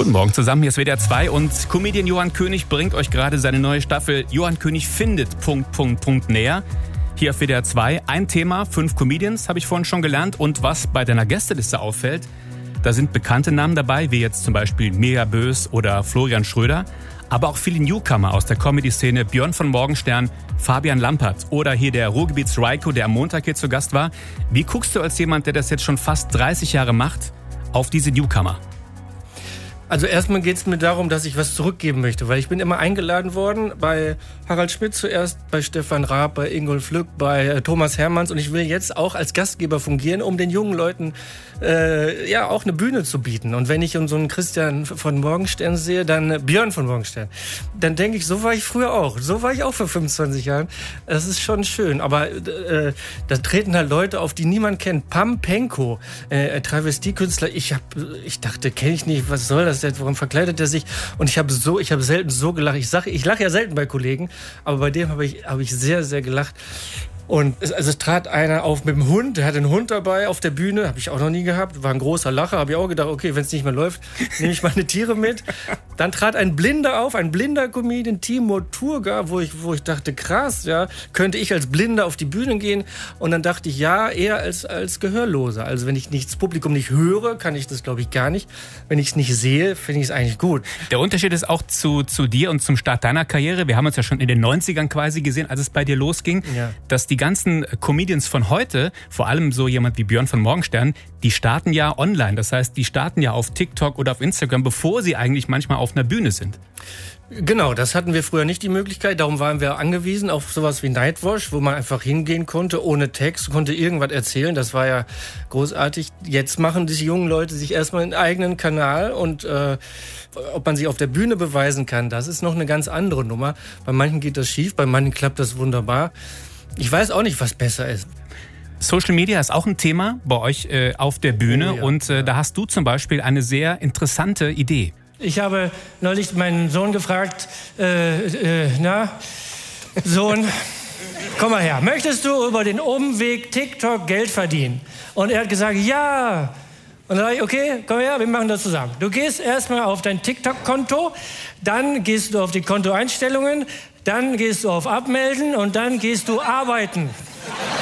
Guten Morgen zusammen, hier ist WDR 2 und Comedian Johann König bringt euch gerade seine neue Staffel Johann König findet... näher. Hier auf WDR 2 ein Thema, 5 Comedians, habe ich vorhin schon gelernt. Und was bei deiner Gästeliste auffällt, da sind bekannte Namen dabei, wie jetzt zum Beispiel Mega Bös oder Florian Schröder. Aber auch viele Newcomer aus der Comedy-Szene, Björn von Morgenstern, Fabian Lampert oder hier der Ruhrgebiets-Raiko, der am Montag hier zu Gast war. Wie guckst du als jemand, der das jetzt schon fast 30 Jahre macht, auf diese Newcomer? Also erstmal geht es mir darum, dass ich was zurückgeben möchte, weil ich bin immer eingeladen worden bei Harald Schmidt zuerst, bei Stefan Raab, bei Ingolf Lück, bei Thomas Hermanns und ich will jetzt auch als Gastgeber fungieren, um den jungen Leuten auch eine Bühne zu bieten. Und wenn ich so einen Christian von Morgenstern sehe, dann Björn von Morgenstern, dann denke ich, so war ich früher auch. So war ich auch vor 25 Jahren. Das ist schon schön, aber da treten halt Leute auf, die niemand kennt. Pam Penko, Travestiekünstler, ich dachte, kenne ich nicht, was soll das? Warum verkleidet er sich? Und ich habe selten so gelacht. Ich lache ja selten bei Kollegen, aber bei dem habe ich sehr, sehr gelacht. Und es trat einer auf mit dem Hund, der hatte einen Hund dabei auf der Bühne, habe ich auch noch nie gehabt, war ein großer Lacher, habe ich auch gedacht, okay, wenn es nicht mehr läuft, nehme ich meine Tiere mit. Dann trat ein Blinder auf, ein blinder Comedian, Timur Turga, wo ich dachte, krass, ja, könnte ich als Blinder auf die Bühne gehen? Und dann dachte ich, ja, eher als Gehörloser. Also wenn ich das Publikum nicht höre, kann ich das, glaube ich, gar nicht. Wenn ich es nicht sehe, finde ich es eigentlich gut. Der Unterschied ist auch zu dir und zum Start deiner Karriere. Wir haben uns ja schon in den 90ern quasi gesehen, als es bei dir losging, dass die ganzen Comedians von heute, vor allem so jemand wie Björn von Morgenstern, die starten ja online. Das heißt, die starten ja auf TikTok oder auf Instagram, bevor sie eigentlich manchmal auf einer Bühne sind. Genau, das hatten wir früher nicht die Möglichkeit. Darum waren wir angewiesen auf sowas wie Nightwash, wo man einfach hingehen konnte, ohne Text, konnte irgendwas erzählen. Das war ja großartig. Jetzt machen diese jungen Leute sich erstmal einen eigenen Kanal und ob man sich auf der Bühne beweisen kann, das ist noch eine ganz andere Nummer. Bei manchen geht das schief, bei manchen klappt das wunderbar. Ich weiß auch nicht, was besser ist. Social Media ist auch ein Thema bei euch auf der Bühne und da hast du zum Beispiel eine sehr interessante Idee. Ich habe neulich meinen Sohn gefragt, Sohn, komm mal her, möchtest du über den Umweg TikTok Geld verdienen? Und er hat gesagt, ja. Und dann sage ich, okay, komm her, wir machen das zusammen. Du gehst erstmal auf dein TikTok-Konto, dann gehst du auf die Kontoeinstellungen, dann gehst du auf Abmelden und dann gehst du arbeiten.